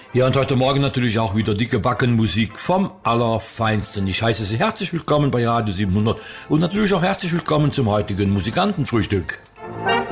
Ja, und heute Morgen natürlich auch wieder dicke Backenmusik vom Allerfeinsten. Ich heiße Sie herzlich willkommen bei Radio 700 und natürlich auch herzlich willkommen zum heutigen Musikantenfrühstück.